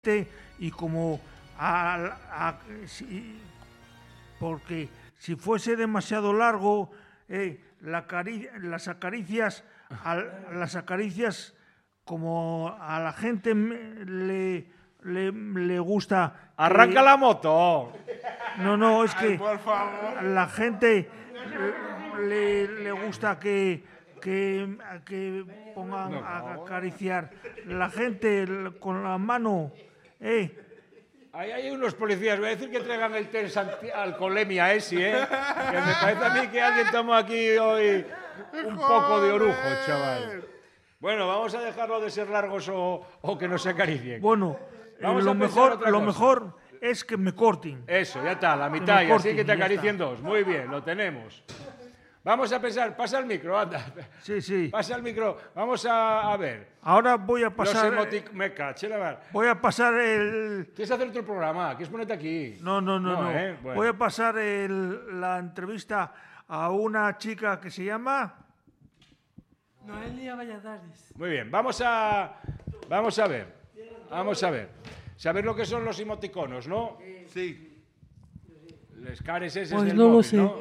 y como porque si fuese demasiado largo, las acaricias como a la gente le gusta. ¡Arranca la moto! No, es que Ay, por favor. a la gente le gusta que pongan a acariciar la gente con la mano. Ahí hay unos policías, voy a decir que traigan el test alcoholemia ese, que me parece a mí que alguien tomó aquí hoy un poco de orujo, chaval. Bueno, vamos a dejarlo de ser largos o que nos acaricien. Bueno, Vamos lo a pensar otra cosa. mejor es que me corten. Eso, ya está, la mitad, me y así corten, que te ya acaricien está. dos. Muy bien, lo tenemos. Vamos a pensar, pasa el micro, anda. Sí. Pasa el micro, vamos a ver. Ahora voy a pasar. Me caché la mar. Voy a pasar el. ¿Quieres hacer otro programa? ¿Quieres ponerte aquí? No. Bueno. Voy a pasar la entrevista a una chica que se llama. Noelia Valladares. Muy bien, vamos a ver. Saber lo que son los emoticonos, ¿no? Sí. Les cares esos Pues del no lo móvil, sé. ¿no?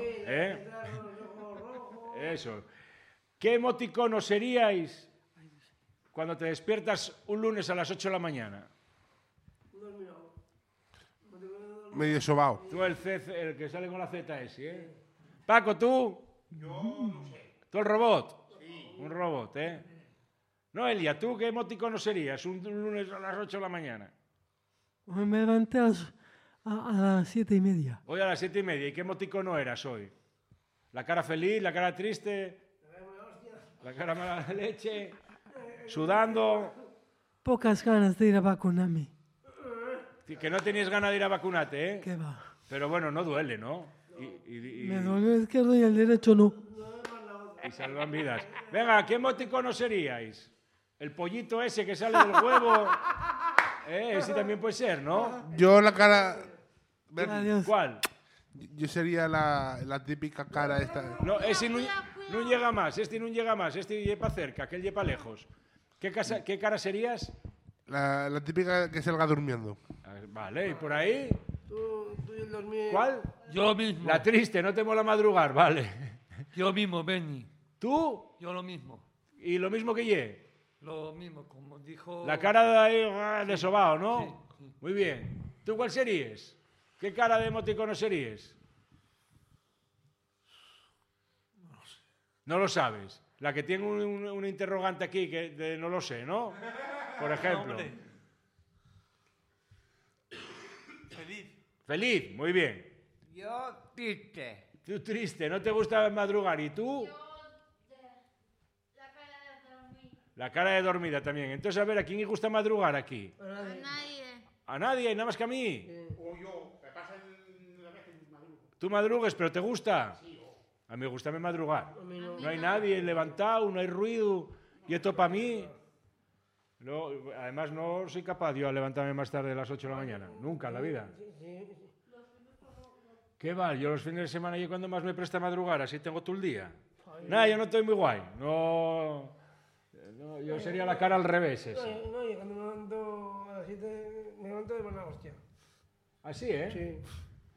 Eso. ¿Qué emoticono seríais cuando te despiertas un lunes a las 8 de la mañana? Medio sobao. Tú el que sale con la ZS, ¿eh? Paco, ¿tú? Yo no sé. ¿Tú el robot? Sí. Un robot, ¿eh? Noelia, ¿tú qué emoticono serías un lunes a las 8 de la mañana? Me levanté a las 7:30. Hoy a las 7:30. ¿Y qué emoticono eras hoy? ¿La cara feliz, la cara triste? ¿La cara mala de leche? ¿Sudando? Pocas ganas de ir a vacunarme. Que no tenías ganas de ir a vacunarte, ¿eh? ¿Qué va? Pero bueno, no duele, ¿no? Me duele el izquierdo y el derecho no. Y salvan vidas. Venga, ¿qué emoticono seríais? El pollito ese que sale del huevo. Ese también puede ser, ¿no? Yo la cara... Adiós. ¿Cuál? Yo sería la típica cara esta. No, ese no llega más. Este no llega más. Este lleva cerca, aquel lleva lejos. ¿Qué cara serías? La típica que salga durmiendo. A ver, vale, ¿y por ahí? Tú y el dormir. ¿Cuál? Yo mismo. La triste, no te mola madrugar, vale. Yo mismo, Benny. ¿Tú? Yo lo mismo. ¿Y lo mismo que ye? Lo mismo, como dijo... La cara de ahí de sobao, ¿no? Sí. Muy bien. ¿Tú cuál serías? ¿Qué cara de emoticono serías? No lo sabes. La que tiene un interrogante aquí que no lo sé, ¿no? Por ejemplo. Hombre. Feliz, muy bien. Yo triste. Tú triste, no te gusta madrugar. ¿Y tú? La cara de dormir. La cara de dormida también. Entonces, a ver, ¿a quién le gusta madrugar aquí? A nadie. ¿A nadie? ¿Nada más que a mí? O yo, me pasa la vez que madrugo. ¿Tú madrugues, pero te gusta? A mí me gusta madrugar. No hay nadie levantado, no hay ruido. Y esto para mí... No, además, no soy capaz yo a levantarme más tarde a las 8 de la mañana. Nunca en la vida. ¿Qué va? Yo los fines de semana y cuando más me presta madrugar, así tengo todo el día. Nada, yo no estoy muy guay. No, yo sería la cara al revés esa. No, yo cuando me levanto a las 7 me levanto de buena hostia. Así, ¿eh? Sí.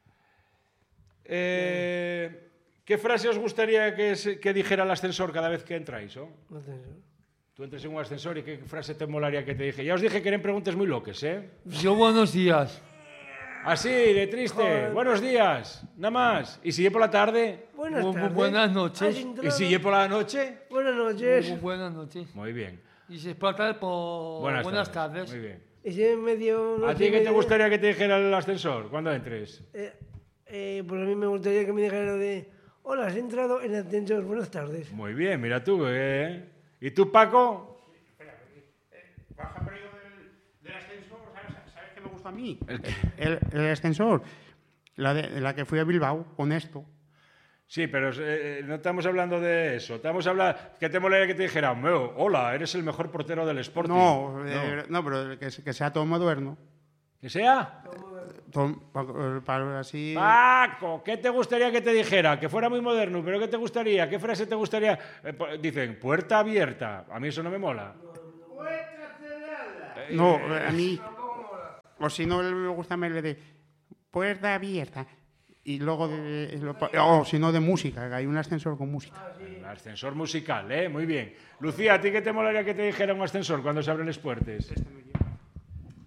¿Qué frase os gustaría que dijera el ascensor cada vez que entráis? ¿Oh? No te sé. Tú entras en un ascensor y qué frase te molaría que te dije. Ya os dije que eran preguntas muy locas, ¿eh? Yo buenos días. Así, de triste. Buenos días, nada más. ¿Y si llevo por la tarde? Buenas tardes. Buenas ¿Has noches. entrado? ¿Y si llevo por la noche? Buenas noches. Buenas noches. Muy bien. Y se explota por buenas tardes. Muy bien. Ese en medio... ¿A ti qué te gustaría que te dijera el ascensor cuando entres? Pues a mí me gustaría que me dijera lo de... Hola, has entrado en el ascensor. Buenas tardes. Muy bien, mira tú, ¿eh? ¿Y tú, Paco? Baja por ahí del ascensor, ¿sabes qué me gusta a mí? ¿El qué? El ascensor. La que fui a Bilbao con esto. Sí, pero no estamos hablando de eso. Estamos hablando... ¿Qué te molaría que te dijera? Hola, eres el mejor portero del Sporting. No, pero que sea todo moderno. ¿Que sea? Para así... Paco, ¿qué te gustaría que te dijera? Que fuera muy moderno, pero ¿qué te gustaría? ¿Qué frase te gustaría? Dicen, puerta abierta. A mí eso no me mola. No, a mí... O si no, me gusta más el de puerta abierta. Y luego, o si no, de música, que hay un ascensor con música. El ascensor musical, muy bien. Lucía, ¿a ti qué te molaría que te dijera un ascensor cuando se abren las puertas?